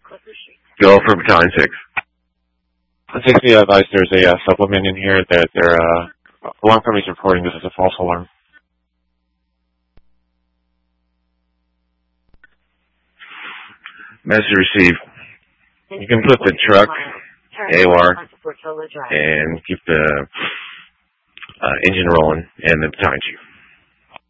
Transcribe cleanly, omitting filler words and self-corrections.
Go for battalion 6. 6, be advised there's a supplement in here that their alarm company is reporting this is a false alarm. Message received. You can put the truck AOR and keep the engine rolling and the battalion chief.